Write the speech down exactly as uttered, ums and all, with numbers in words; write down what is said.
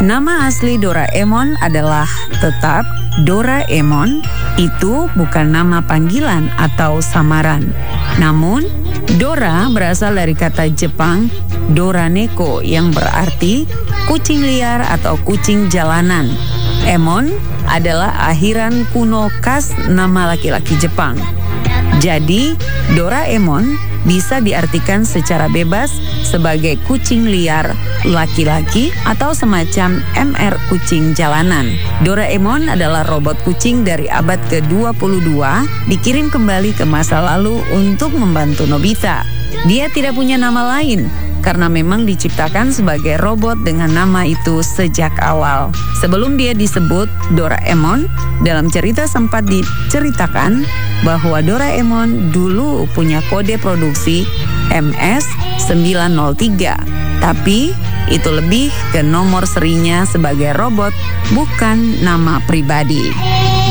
Nama asli Doraemon adalah tetap Doraemon. Itu bukan nama panggilan atau samaran. Namun, Dora berasal dari kata Jepang Doraneko yang berarti kucing liar atau kucing jalanan. Emon adalah akhiran kuno khas nama laki-laki Jepang. Jadi, Doraemon bisa diartikan secara bebas sebagai kucing liar laki-laki atau semacam M R kucing jalanan. Doraemon adalah robot kucing dari abad ke dua puluh dua, dikirim kembali ke masa lalu untuk membantu Nobita. Dia tidak punya nama lain karena memang diciptakan sebagai robot dengan nama itu sejak awal. Sebelum dia disebut Doraemon, dalam cerita sempat diceritakan bahwa Doraemon dulu punya kode produksi M S sembilan nol tiga. Tapi itu lebih ke nomor serinya sebagai robot, bukan nama pribadi.